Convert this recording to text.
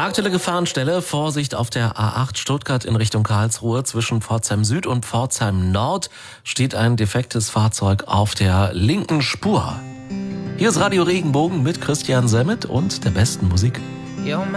Aktuelle Gefahrenstelle, Vorsicht auf der A8 Stuttgart in Richtung Karlsruhe. Zwischen Pforzheim Süd und Pforzheim Nord steht ein defektes Fahrzeug auf der linken Spur. Hier ist Radio Regenbogen mit Christian Semmet und der besten Musik.